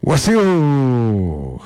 Wasio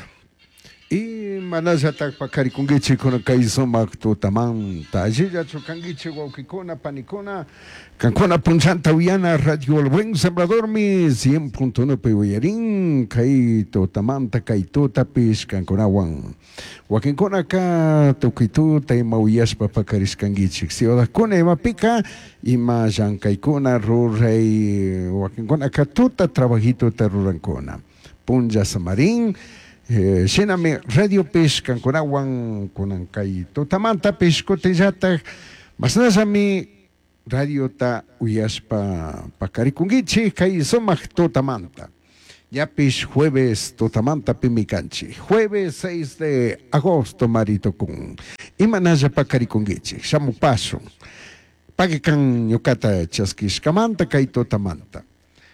y manaya tak pakari kungichi kuna kaisomak tu tamang tajilla chukangichi waukikuna panikuna kankuna punchanta uyana radio el buen sembrador mi 100.1 pehuyarin kai to tamanta kai to tapis kankuna wan wakinkuna ka tukitu tai mauyas papakaris kangichi sioda kuna ima pika ima jankaikuna rurei wakinkuna ka tuta trabajito tarurankuna punja samarin Shinami radio pesca con agua con kai totamanta pesco tejata masnasami radio ta uyaspa pakarikungichi kai somak totamanta ya pis jueves totamanta pimicanchi jueves 6 de agosto marito kun imanaya pakarikungichi shamu paso pagikan yukata chaskiskamanta kai totamanta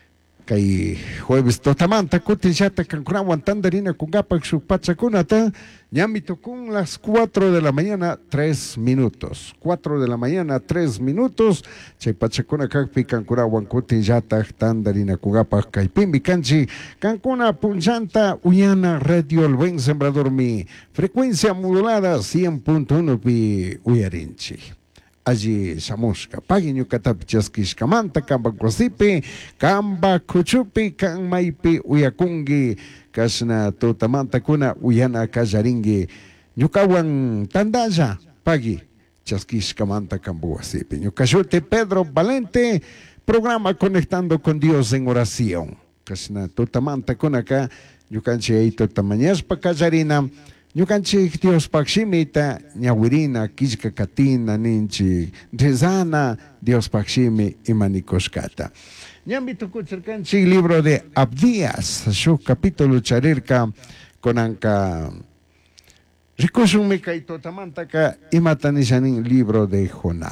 kay jueves totamanta kutillata kankunawan tandarina kungapak shukpachakunata ñamito con las 4 de la mañana 3 minutos 4 de la mañana 3 minutos chay pachakuna kakpi kankunawan kutillata tandarina kungapak kay pimbi kanchi kankuna punchanta uyana radio el buen sembrador mi frecuencia modulada 100.1 pi uyarinchi allí samusca paguiño katapchaskishkamanta kamba kosipi kamba kuchupi kan maipi uyakungi kasna totamanta kuna uyana kajaringi ñukawan tandaya pagi chaskishkamanta kamba wasipi ñukashute Pedro Valente programa Conectando con Dios en oración kasna totamanta kuna ka ñukanchi ay totamañaspa kajarina ñukanchik Dios pakshimita ñawirina kishka katina ninchi rezana Dios pakshimi imanikoshkata ñambito kucharkanchik libro de Abdías su capítulo charirka konanka rikushunmi kay totamantaka imatanishanin libro de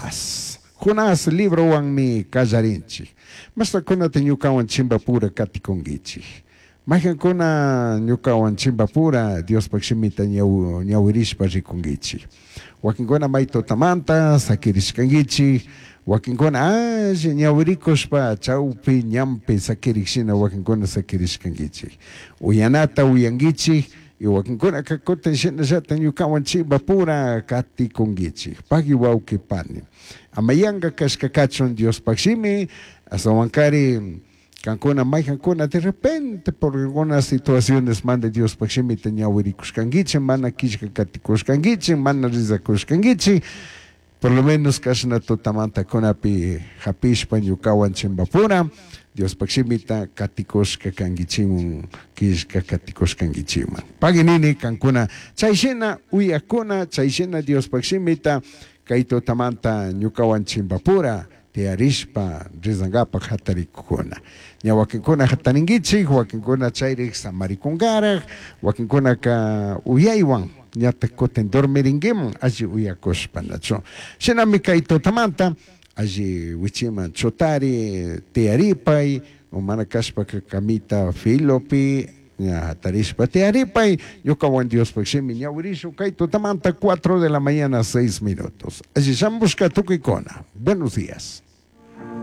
Jonás libro wanmi kallarinchik masta kunata ñukawan chimbapura katikungichik Majankuna ñukawan chimbapura Dios pakshimita ñawirishpa rikungichi. Wakinkuna may totamanta sakirishkangichi. Wakinkuna ñawirikushpa chawpi ñampi sakirishina wakinkuna sakirishkangichi. Uyanata uyangichi y wakinkuna kakuta shinashata ñukawan chimbapura katikungichi. Pagi waukipani. Amayanga kashkakachon Dios pakshimi asawankari Cancuna, Cancuna, de repente, por algunas situaciones, manda Dios pakshimita ñawirikushkangichi, mana kishkakatikushkangichi, mana rizakushkangichi, por lo menos kashna totamanta kunapi hapishpa ñukawan chimbapura, Dios pakshimita katikushkakangichimun, kishkakatikushkangichiman. Paginini Cancuna, chayshina uyakuna, chayshina Dios pakshimita, kay totamanta ñukawan chimbapura, te arishpa rizangapa hatarikuna nya wakinkuna hataringichik wakinkuna chayrik samarikungara wakinkuna ka uyaywan nya tekoten dormiringiman alli uyakushpa nacho shinami kay totamanta alli wichiman chotari te aripay umana kashpa kamita filopi nya hatarishpa te aripay ñukawan Dios pakshimi ñawirishu kay totamanta 4 de la mañana 6 minutos alli shambushka tukikuna buenos días.